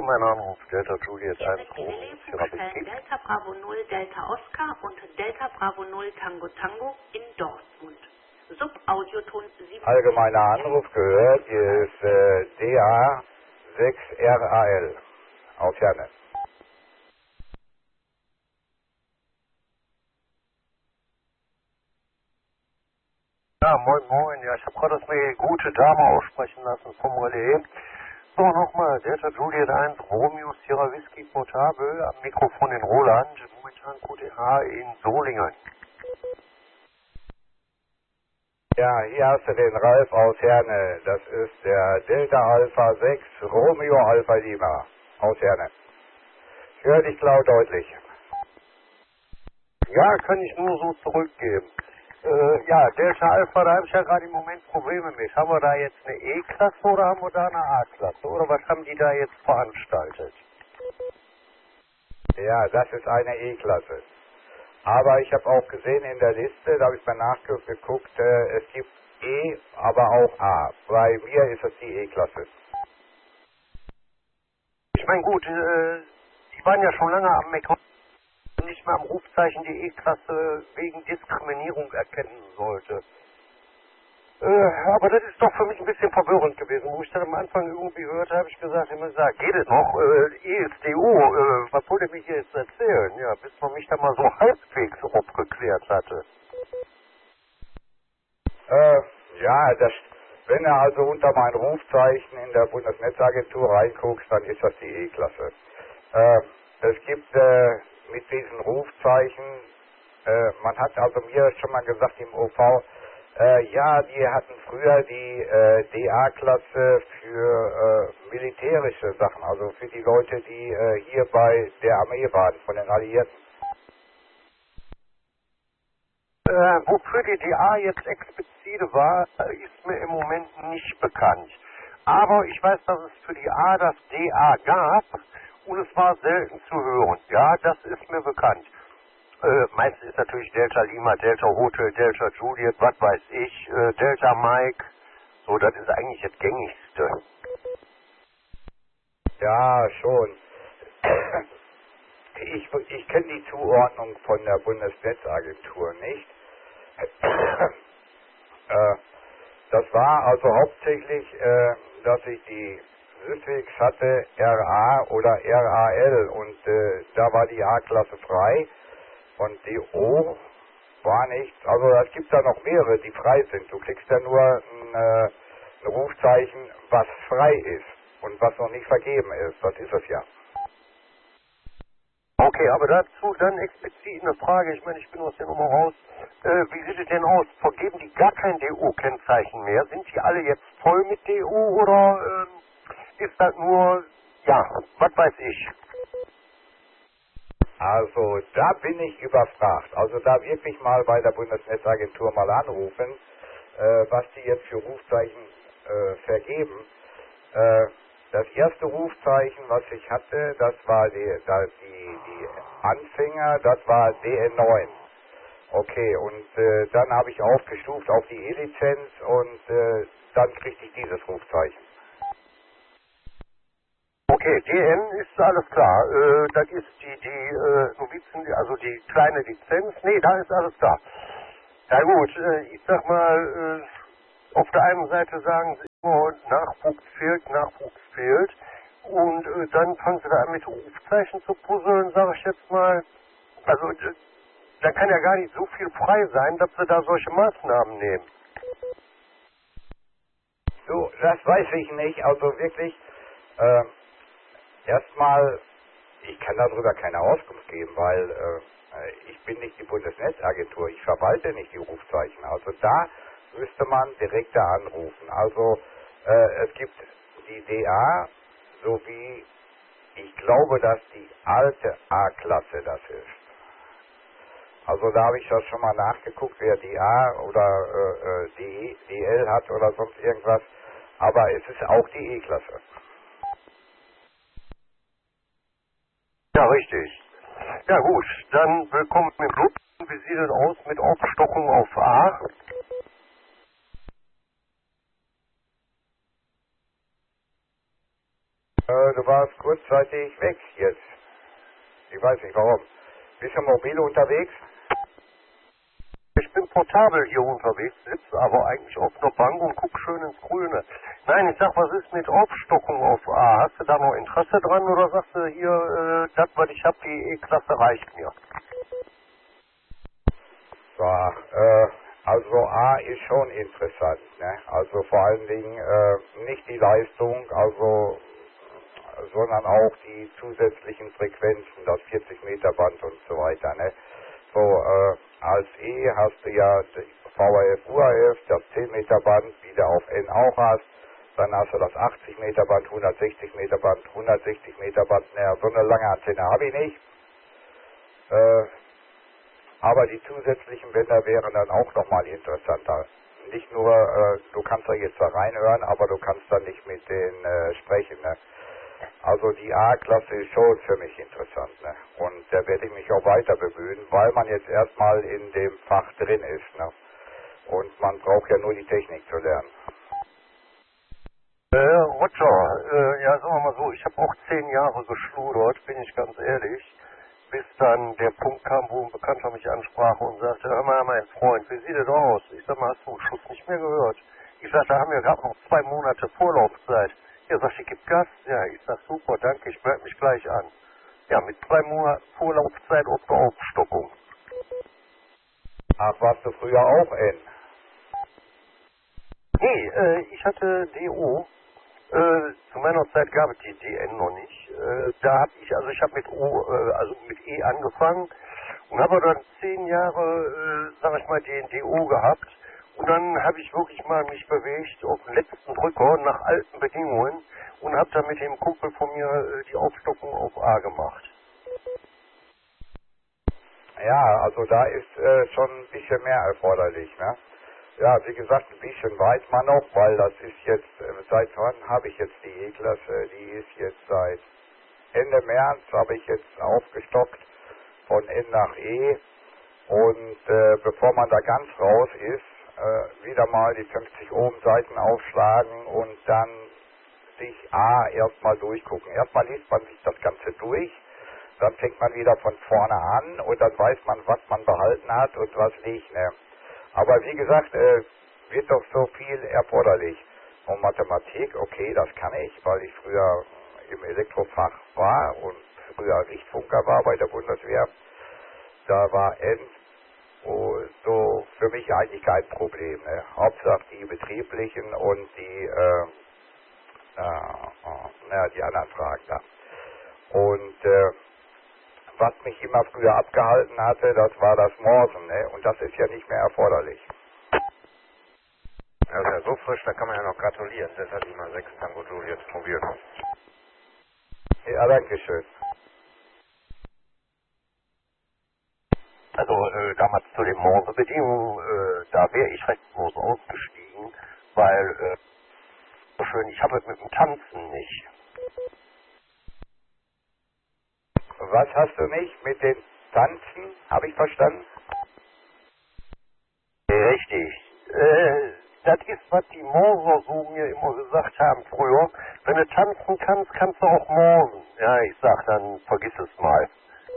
mein Anruf. Delta Juliet 1 Relais Funkstellen Delta Bravo 0 Delta Oscar und Delta Bravo 0 Tango Tango in Dortmund. Subaudioton 7. Allgemeiner Anruf gehört, hier ist DA6RAL. Auf Janet. Ja, moin moin. Ja, ich habe gerade das mir gute Dame aussprechen lassen vom Relais. So, nochmal. Delta Juliet 1 Romeo Sierra Whisky Portable am Mikrofon in Roland. Momentan QTH in Solingen. Ja, hier hast du den Ralf aus Herne. Das ist der Delta Alpha 6 Romeo Alpha Lima aus Herne. Ich höre dich klar deutlich. Ja, kann ich nur so zurückgeben. Ja, Delta Alpha, da habe ich ja gerade im Moment Probleme mit. Haben wir da jetzt eine E-Klasse oder haben wir da eine A-Klasse? Oder was haben die da jetzt veranstaltet? Ja, das ist eine E-Klasse. Aber ich habe auch gesehen in der Liste, da habe ich mal nachgeguckt, es gibt E, aber auch A. Bei mir ist es die E-Klasse. Ich meine, gut, die waren ja schon lange am Meckern, nicht mehr am Rufzeichen die E-Klasse wegen Diskriminierung erkennen sollte. Aber das ist doch für mich ein bisschen verwirrend gewesen. Wo ich dann am Anfang irgendwie hörte, habe ich gesagt, geht es noch? ESDO, was wollte mich jetzt erzählen? Ja, bis man mich da mal so halbwegs aufgeklärt hatte. Ja, wenn du also unter mein Rufzeichen in der Bundesnetzagentur reinguckst, dann ist das die E-Klasse. Es gibt mit diesen Rufzeichen, man hat also mir schon mal gesagt im OV, ja, die hatten früher die DA-Klasse für militärische Sachen, also für die Leute, die hier bei der Armee waren, von den Alliierten. Wofür die DA jetzt explizit war, ist mir im Moment nicht bekannt. Aber ich weiß, dass es für die A das DA gab und es war selten zu hören. Ja, das ist mir bekannt. Meistens ist natürlich Delta Lima, Delta Hotel, Delta Juliet, was weiß ich, Delta Mike. So, das ist eigentlich das Gängigste. Ja, schon. Ich kenne die Zuordnung von der Bundesnetzagentur nicht. Das war also hauptsächlich, dass ich die Südwegs hatte, RA oder RAL und da war die A-Klasse frei und die O war nichts. Also es gibt da noch mehrere, die frei sind. Du kriegst ja nur ein Rufzeichen, was frei ist und was noch nicht vergeben ist. Das ist es ja. Okay, aber dazu dann explizit eine Frage. Ich meine, ich bin aus der Nummer raus. Wie sieht es denn aus? Vergeben die gar kein DO-Kennzeichen mehr? Sind die alle jetzt voll mit DO oder ist das nur, ja, was weiß ich? Also da bin ich überfragt. Also da wirklich mal bei der Bundesnetzagentur mal anrufen, was die jetzt für Rufzeichen vergeben. Das erste Rufzeichen, was ich hatte, das war die Anfänger, das war DN9. Okay, und dann habe ich aufgestuft auf die E-Lizenz und dann kriegte ich dieses Rufzeichen. Okay, DN ist alles klar. Das ist die Novizen, also die kleine Lizenz. Nee, da ist alles klar. Ja gut, ich sag mal, auf der einen Seite sagen sie immer, Nachwuchs fehlt. Und dann fangen sie da an mit Rufzeichen zu puzzeln, sage ich jetzt mal. Also da kann ja gar nicht so viel frei sein, dass sie da solche Maßnahmen nehmen. So, das weiß ich nicht. Also wirklich, erstmal, ich kann darüber keine Auskunft geben, weil ich bin nicht die Bundesnetzagentur, ich verwalte nicht die Rufzeichen. Also da müsste man direkter anrufen. Also es gibt die DA sowie, ich glaube, dass die alte A-Klasse das ist. Also da habe ich das schon mal nachgeguckt, wer die A oder die DL hat oder sonst irgendwas. Aber es ist auch die E-Klasse. Ja, richtig. Ja gut, dann willkommen im Club. Wie sieht es aus mit Aufstockung auf A? Du warst kurzzeitig weg jetzt. Ich weiß nicht warum. Bist du mobil unterwegs? Ich bin portabel hier unterwegs, sitze aber eigentlich auf einer Bank und gucke schön ins Grüne. Nein, ich sag, was ist mit Aufstockung auf A? Hast du da noch Interesse dran oder sagst du hier, das, was ich habe, die E-Klasse reicht mir? Ja, also A ist schon interessant, ne? Also vor allen Dingen nicht die Leistung, sondern auch die zusätzlichen Frequenzen, das 40 Meter Band und so weiter, ne? So, als E hast du ja VHF, UHF, das 10 Meter Band, wie du auf N auch hast. Dann hast du das 80 Meter Band, 160 Meter Band, 160 Meter Band. Naja, so eine lange Antenne habe ich nicht. Aber die zusätzlichen Bänder wären dann auch nochmal interessanter. Nicht nur, du kannst da jetzt da reinhören, aber du kannst dann nicht mit denen sprechen, ne? Also die A-Klasse ist schon für mich interessant, ne? Und da werde ich mich auch weiter bemühen, weil man jetzt erstmal in dem Fach drin ist, ne? Und man braucht ja nur die Technik zu lernen. Roger, ja, sagen wir mal so, ich habe auch 10 Jahre geschludert, bin ich ganz ehrlich, bis dann der Punkt kam, wo ein Bekannter mich ansprach und sagte, hör mal, mein Freund, wie sieht es aus? Ich sag mal, hast du einen Schuss nicht mehr gehört? Ich sag, da haben wir gerade noch 2 Monate Vorlaufzeit. Ja, sag ich, gib Gas. Ja, ich sag, super, danke, ich melde mich gleich an. Ja, mit 2 Monaten Vorlaufzeit auf der Aufstockung. Ach, warst du früher auch N? Nee, ich hatte DO. Zu meiner Zeit gab es die DN noch nicht. Da habe ich habe mit mit E angefangen und habe dann 10 Jahre, sag ich mal, den DO gehabt. Und dann habe ich wirklich mal mich bewegt auf den letzten Drücker nach alten Bedingungen und habe dann mit dem Kumpel von mir die Aufstockung auf A gemacht. Ja, also da ist schon ein bisschen mehr erforderlich, ne? Ja, wie gesagt, ein bisschen weiß man noch, weil das ist jetzt, seit wann habe ich jetzt die E-Klasse? Die ist jetzt seit Ende März, habe ich jetzt aufgestockt von N nach E. Und bevor man da ganz raus ist, wieder mal die 50 Ohm Seiten aufschlagen und dann sich A erstmal durchgucken. Erstmal liest man sich das Ganze durch, dann fängt man wieder von vorne an und dann weiß man, was man behalten hat und was nicht, ne? Aber wie gesagt, wird doch so viel erforderlich. Und Mathematik, okay, das kann ich, weil ich früher im Elektrofach war und früher Richtfunker war bei der Bundeswehr. Da war N so für mich eigentlich kein Problem, ne? Hauptsache die betrieblichen und die die anderen Fragen da. Und was mich immer früher abgehalten hatte, das war das Morsen, ne? Und das ist ja nicht mehr erforderlich. Also ja, so frisch, da kann man ja noch gratulieren. Das hat immer 6 Tango Juliet probiert. Ja, danke schön. Also damals zu den Morsebedingungen, da wäre ich rechtlos ausgestiegen, weil so schön, ich habe es mit dem Tanzen nicht. Was hast du nicht mit den Tanzen? Habe ich verstanden? Richtig. Das ist, was die Morser so mir immer gesagt haben früher. Wenn du tanzen kannst, kannst du auch morsen. Ja, ich sag dann, vergiss es mal.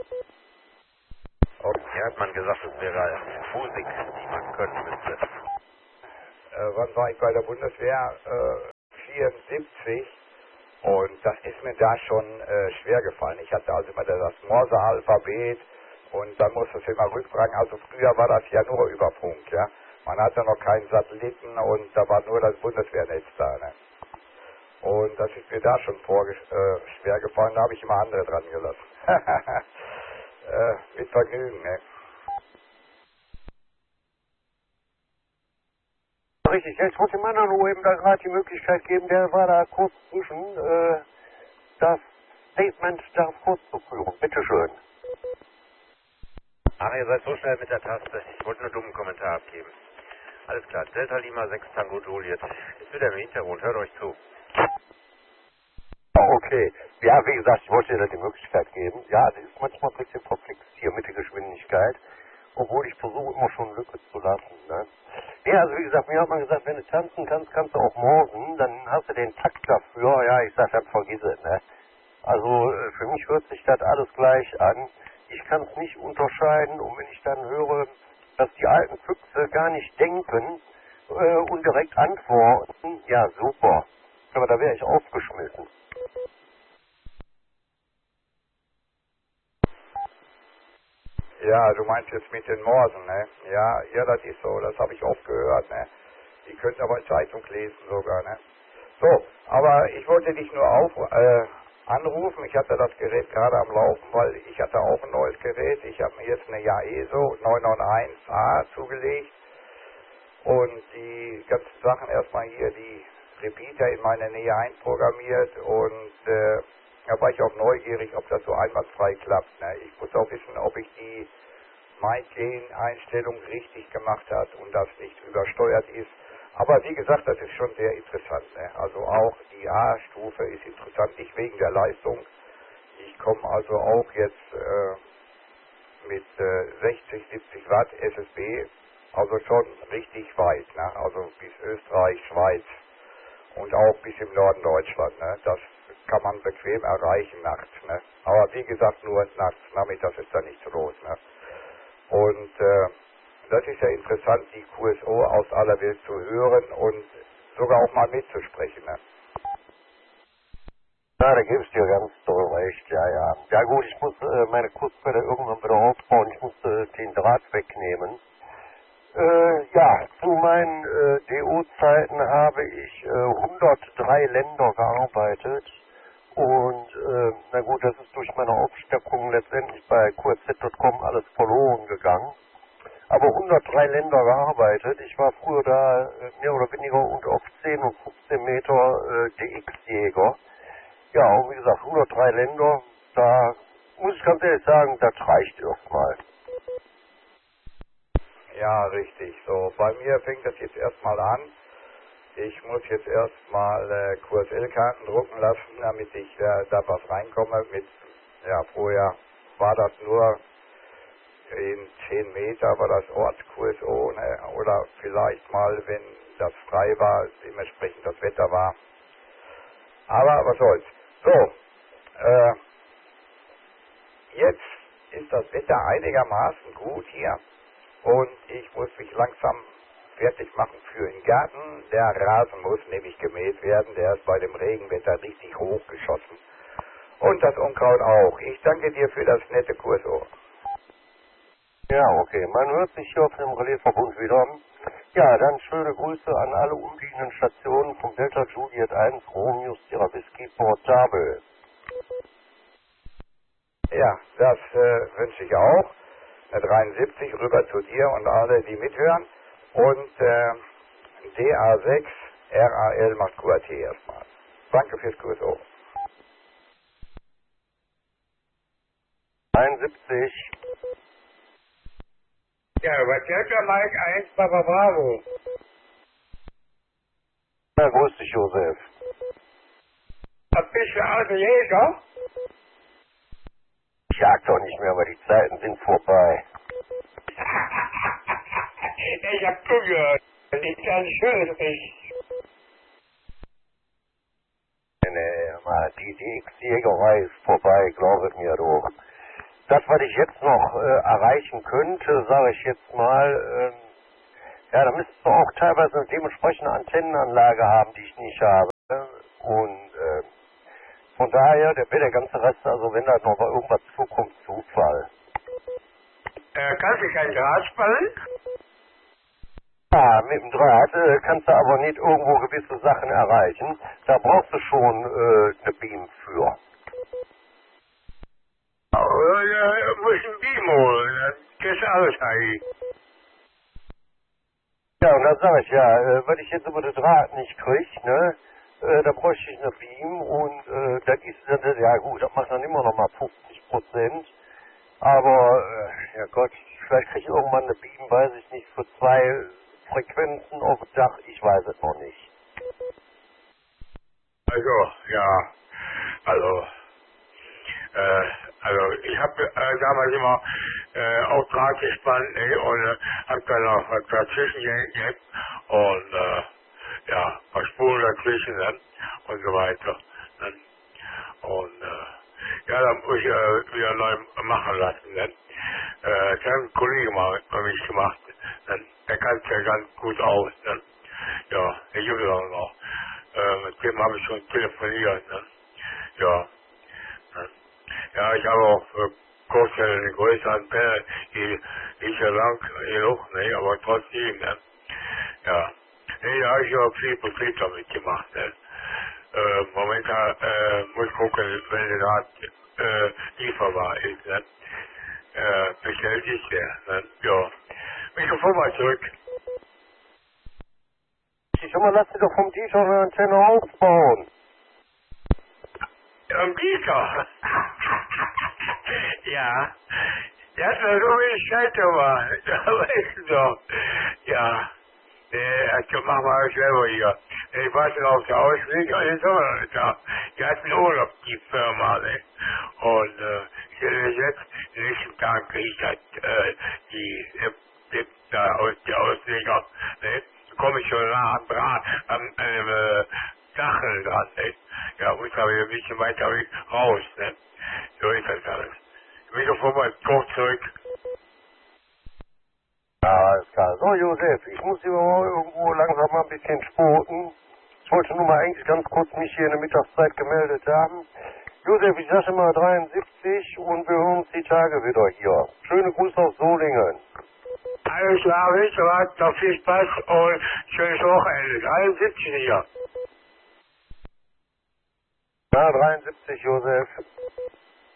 Okay. Hier hat man gesagt, es wäre Musik, die man können müsste. Wann war ich bei der Bundeswehr? 74. Und das ist mir da schon schwer gefallen. Ich hatte also immer das Morse-Alphabet und dann musste ich immer rückfragen. Also früher war das ja nur über Funk, ja. Man hatte noch keinen Satelliten und da war nur das Bundeswehrnetz da, ne? Und das ist mir da schon schwer gefallen, da habe ich immer andere dran gelassen. Mit Vergnügen, ne? Richtig, ja, ich wollte dem anderen nur eben da gerade die Möglichkeit geben, der war da kurz zwischen, das Statement da fortzuführen. Bitteschön. Ach, ihr seid so schnell mit der Taste. Ich wollte nur einen dummen Kommentar abgeben. Alles klar, Delta Lima 6 Tango Juliet. Ist wieder im Hintergrund, hört euch zu. Okay. Ja, wie gesagt, ich wollte dir da die Möglichkeit geben. Ja, das ist manchmal ein bisschen verflixt hier mit der Geschwindigkeit. Obwohl ich versuche immer schon Lücke zu lassen. Ne? Ja, also wie gesagt, mir hat man gesagt, wenn du tanzen kannst, kannst du auch morgen, dann hast du den Takt dafür. Ja, ich sag dann, vergiss es. Ne? Also für mich hört sich das alles gleich an. Ich kann es nicht unterscheiden und wenn ich dann höre, dass die alten Füchse gar nicht denken und direkt antworten, ja super. Aber da wäre ich aufgeschmissen. Ja, du meinst jetzt mit den Morsen, ne? Ja, das ist so, das habe ich oft gehört, ne? Die können aber Zeitung lesen sogar, ne? So, aber ich wollte dich nur anrufen. Ich hatte das Gerät gerade am Laufen, weil ich hatte auch ein neues Gerät. Ich habe mir jetzt eine Yaeso 991A zugelegt und die ganzen Sachen erstmal hier, die Repeater in meine Nähe einprogrammiert und da war ich auch neugierig, ob das so einwandfrei klappt. Ne? Ich muss auch wissen, ob ich die MyGain-Einstellung richtig gemacht habe und das nicht übersteuert ist. Aber wie gesagt, das ist schon sehr interessant. Ne? Also auch die A-Stufe ist interessant, nicht wegen der Leistung. Ich komme also auch jetzt mit 60, 70 Watt SSB, also schon richtig weit. Ne? Also bis Österreich, Schweiz und auch bis im Norden Deutschland. Ne? Das kann man bequem erreichen nachts. Ne? Aber wie gesagt, nur nachts, nachmittags ist da nichts los. Ne? Und das ist ja interessant, die QSO aus aller Welt zu hören und sogar auch mal mitzusprechen. Ne? Ja, da gibst dir ganz doll recht, ja. Ja gut, ich muss meine Kurzwelle irgendwann wieder aufbauen, ich musste den Draht wegnehmen. Ja, zu meinen DO-Zeiten habe ich 103 Länder gearbeitet und na gut, das ist durch meine Aufstockung letztendlich bei QZ.com alles verloren gegangen. Aber 103 Länder gearbeitet. Ich war früher da mehr oder weniger auf 10 und 15 Meter DX-Jäger. Ja, und wie gesagt, 103 Länder, da muss ich ganz ehrlich sagen, das reicht erstmal. Ja, richtig. So, bei mir fängt das jetzt erstmal an. Ich muss jetzt erstmal QSL-Karten drucken lassen, damit ich da was reinkomme. Vorher war das nur in 10 Meter war das Ort QSO, ne? Oder vielleicht mal, wenn das frei war, dementsprechend das Wetter war. Aber was soll's. So, jetzt ist das Wetter einigermaßen gut hier und ich muss mich langsam fertig machen für den Garten. Der Rasen muss nämlich gemäht werden, der ist bei dem Regenwetter richtig hochgeschossen. Und das Unkraut auch. Ich danke dir für das nette QSO. Ja, okay. Man hört sich hier auf dem Relaisverbund wieder. Ja, dann schöne Grüße an alle umliegenden Stationen vom Delta Juliet 1 Romeo Sierra Whisky Portable. Ja, das wünsche ich auch. Eine 73 rüber zu dir und alle, die mithören. Und DA6 RAL macht QAT erstmal. Danke fürs QSO. 71. Ja, über Delta Mike 1 Papa Bravo. Na, grüß dich, Josef. Was bist du, alter Jäger? Ich jag doch nicht mehr, aber die Zeiten sind vorbei. Ich hab zugehört. Das ist ganz schön. Nee, mal, die DX-Jägerei ist vorbei, glaubet mir doch. Das, was ich jetzt noch erreichen könnte, sage ich jetzt mal, ja, da müsstest du auch teilweise eine dementsprechende Antennenanlage haben, die ich nicht habe. Und von daher, der wäre der ganze Rest, also wenn da noch mal irgendwas zukommt, Zufall. Kannst du kein Draht spannen? Ja, mit dem Draht kannst du aber nicht irgendwo gewisse Sachen erreichen. Da brauchst du schon eine Beam für. Muss ein Beam holen, dann kriegst du alles eigentlich. Ja, und dann sage ich ja, weil ich jetzt über den Draht nicht kriege, ne, da bräuchte ich eine Beam und das ist, ja gut, das macht dann immer noch mal 50%. Aber, ja Gott, vielleicht kriege ich irgendwann eine Beam, weiß ich nicht, für 2 Frequenzen auf dem Dach, ich weiß es noch nicht. Also, ja, also, Also ich habe damals immer auf Draht gespannt, ne, und habe dann noch was dazwischen gehabt und ja, was Spuren dazwischen, ne, und so weiter. Ne. Und ja, dann muss ich wieder neu machen lassen. Ne. Das hat ein Kollege mal bei mich gemacht. Ne. Der kann es ja ganz gut aus. Ne. Ja, der gibt es auch noch. Mit dem habe ich schon telefoniert. Ne. Ja. Ne. Ja, ich habe auch kurz eine größere Antenne, die ist ja lang genug, ne, aber trotzdem, ne. Ja. Nee, da habe ich auch viel Betrieb damit gemacht, ne. Momentan muss ich gucken, wenn der Draht lieferbar ist, ne. Bestellt ist der, ne. Ja. Mikrofon mal zurück. Ich mal, lass dich doch vom Tisch auf eine Antenne aufbauen. Am Bieter. Ja. Der hat mir so wenig Zeit gemacht. Ja, weißt du doch. Ja. Der hat gemacht, mach ich selber hier. Ich warte noch auf der Ausweg, und jetzt haben wir noch nicht da. Die hatten Urlaub, die Firma, ne. Und, jetzt, den nächsten Tag kriege ich halt, die Ausleger, ne. Da komme ich schon nah am Draht, an einem, Dachel dran, ne. Ja, muss aber ein bisschen weiter raus, ne. So ist das alles. Mikrofon mal kurz zurück. Ja, alles klar. So, Josef, ich muss hier mal irgendwo langsam mal ein bisschen spurten. Ich wollte nur mal eigentlich ganz kurz mich hier in der Mittagszeit gemeldet haben. Josef, ich sage mal 73 und wir hören uns die Tage wieder hier. Schöne Grüße aus Solingen. Alles klar, wisst ihr was? Noch viel Spaß und schönes Wochenende. 73 hier. Ja, 73, Josef.